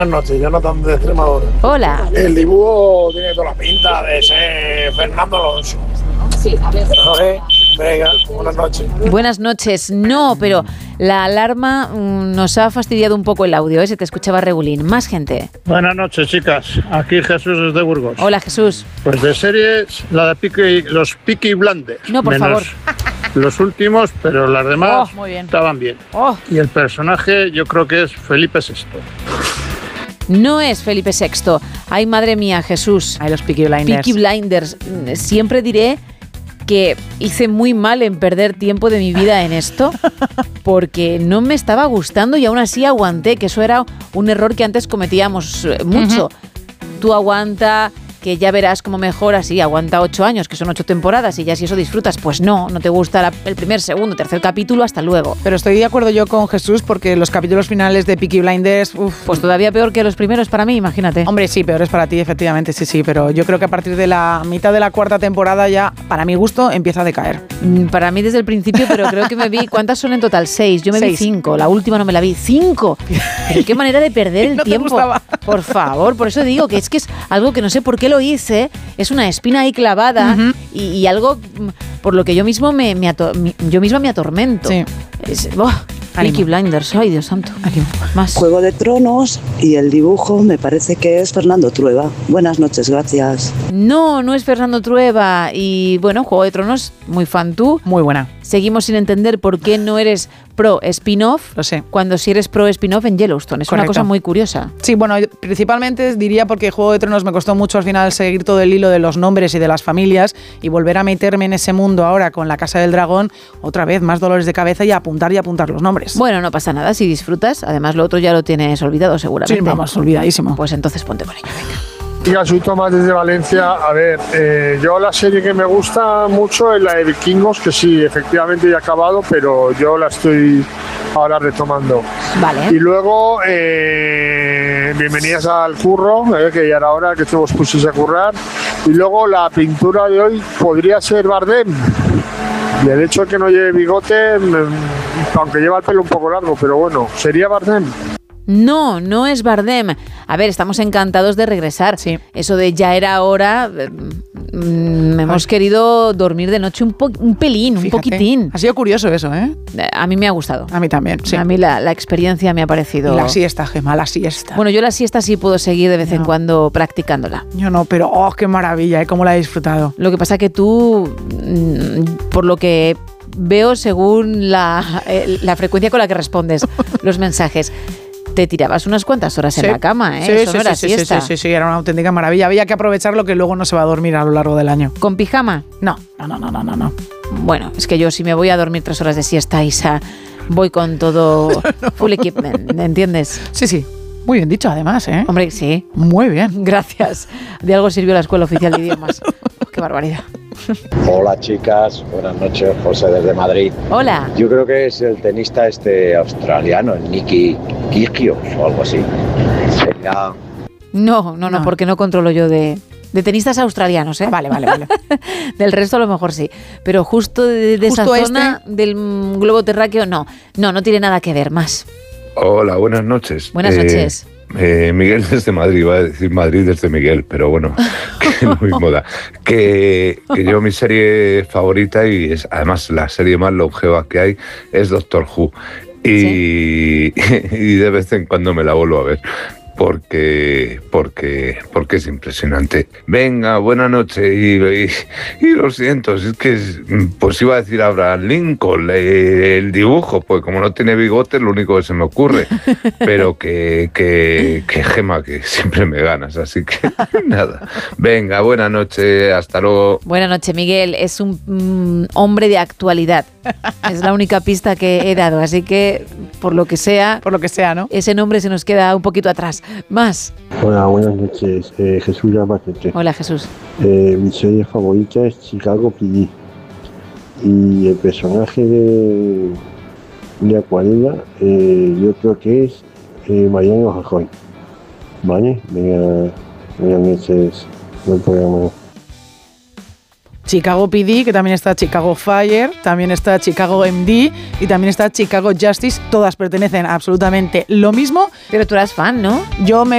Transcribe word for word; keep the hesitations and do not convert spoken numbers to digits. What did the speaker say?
Buenas noches, Jonathan de Extremadura. Hola. El dibujo tiene toda la pinta de ser Fernando Alonso. Sí, a ver. ¿Sabes? Venga, buenas noches. Buenas noches. No, pero la alarma mmm, nos ha fastidiado un poco el audio, ¿eh? Se te escuchaba regulín. Más gente. Buenas noches, chicas. Aquí Jesús desde Burgos. Hola, Jesús. Pues de series, la de Peaky, los Peaky Blinders. No, por menos favor. Los últimos, pero las demás Oh, muy bien. estaban bien. Oh. Y el personaje yo creo que es Felipe sexto. No es Felipe sexto. Ay, madre mía, Jesús. Ay, los Peaky Blinders. Peaky Blinders. Siempre diré que hice muy mal en perder tiempo de mi vida en esto porque no me estaba gustando y aún así aguanté, que eso era un error que antes cometíamos mucho. Uh-huh. Tú aguanta, que ya verás cómo mejora, sí, aguanta ocho años, que son ocho temporadas, y ya si eso disfrutas, pues no, no te gusta la, el primer, segundo, tercer capítulo, hasta luego. Pero estoy de acuerdo yo con Jesús, porque los capítulos finales de Peaky Blinders, uf, pues todavía peor que los primeros para mí, imagínate. Hombre, sí, peor es para ti, efectivamente, sí, sí, pero yo creo que a partir de la mitad de la cuarta temporada ya, para mi gusto, empieza a decaer. Para mí desde el principio, pero creo que me vi, ¿cuántas son en total? Seis, yo me Seis. vi cinco, la última no me la vi, cinco. Pero qué manera de perder el no te tiempo. gustaba. Por favor, por eso digo que es que es algo que no sé por qué lo hice, es una espina ahí clavada, uh-huh. y, y algo por lo que yo mismo me, me ato, yo misma me atormento. Sí. Es, oh, Peaky Blinders, ay Dios santo. Ánimo. Más. Juego de Tronos y el dibujo me parece que es Fernando Trueba. Buenas noches, gracias. No, no es Fernando Trueba. Y bueno, Juego de Tronos, muy fan tú. Muy buena. Seguimos sin entender por qué no eres pro spin-off. Lo sé. Cuando sí eres pro spin-off en Yellowstone. Es Correcto. Una cosa muy curiosa. Sí, bueno, principalmente diría porque Juego de Tronos me costó mucho al final seguir todo el hilo de los nombres y de las familias y volver a meterme en ese mundo ahora con La Casa del Dragón, otra vez más dolores de cabeza y apuntar y apuntar los nombres. Bueno, no pasa nada si disfrutas. Además, lo otro ya lo tienes olvidado seguramente. Sí, vamos, olvidadísimo. Pues entonces ponte con ello, venga. Diga, soy Tomás desde Valencia. A ver, eh, yo la serie que me gusta mucho es la de Vikingos, que sí, efectivamente ya he acabado, pero yo la estoy ahora retomando. Vale. Y luego, eh, bienvenidas al curro, eh, que ya era hora que todos pusiese a currar. Y luego la pintura de hoy podría ser Bardem. Y el hecho de que no lleve bigote, aunque lleva el pelo un poco largo, pero bueno, ¿sería Bardem? No, no es Bardem. A ver, estamos encantados de regresar. Sí. Eso de ya era hora, mmm, hemos Ay. querido dormir de noche un, po- un pelín, Fíjate, un poquitín. Ha sido curioso eso, ¿eh? A mí me ha gustado. A mí también, sí. A mí la, la experiencia me ha parecido... Y la siesta, Gemma, la siesta. Bueno, yo la siesta sí puedo seguir de vez no. en cuando practicándola. Yo no, pero ¡oh, qué maravilla! ¿eh? ¿Cómo la he disfrutado? Lo que pasa que tú, por lo que veo según la, eh, la frecuencia con la que respondes los mensajes, te tirabas unas cuantas horas sí. en la cama, ¿eh? Sí, Eso sí, no era sí, siesta. sí, sí, sí, sí, era una auténtica maravilla. Había que aprovechar lo que luego no se va a dormir a lo largo del año. ¿Con pijama? No, no, no, no, no, no. no. Bueno, es que yo si me voy a dormir tres horas de siesta, Isa, voy con todo no. full equipment, ¿entiendes? Sí, sí. Muy bien dicho, además, ¿eh? Hombre, sí. Muy bien. Gracias. De algo sirvió la Escuela Oficial de Idiomas. Qué barbaridad. Hola, chicas. Buenas noches. José desde Madrid. Hola. Yo creo que es el tenista este australiano, el Nicky Kyrgios o algo así. Venga. No, no, no, no, porque no controlo yo de... De tenistas australianos, ¿eh? Vale, vale, vale. Del resto a lo mejor sí. Pero justo de, de justo esa zona este... del globo terráqueo, no. No, no tiene nada que ver más. Hola, buenas noches. Buenas eh, noches. Eh, Miguel desde Madrid, iba a decir Madrid desde Miguel, pero bueno, que lo mismo da. Que, que yo mi serie favorita, y es además la serie más longeva que hay, es Doctor Who. Y, ¿sí? y de vez en cuando me la vuelvo a ver. Porque, porque, porque es impresionante. Venga, buena noche y, y, y lo siento, es que pues iba a decir Abraham Lincoln, el dibujo, pues como no tiene bigote es lo único que se me ocurre, pero que, que, que Gema, que siempre me ganas, así que nada. Venga, buena noche, hasta luego. Buena noche, Miguel, es un mm, hombre de actualidad, es la única pista que he dado, así que por lo que sea, por lo que sea, ¿no? Ese nombre se nos queda un poquito atrás. Más. Hola, buenas noches. Eh, Jesús Lamacete. Hola, Jesús. Eh, mi serie favorita es Chicago P D. Y el personaje de, de Acuarela, eh, yo creo que es eh, Mariano Rajoy. ¿Vale? Venga, buenas noches. Buen programa. Chicago P D, que también está Chicago Fire, también está Chicago M D y también está Chicago Justice. Todas pertenecen a absolutamente lo mismo. Pero tú eras fan, ¿no? Yo me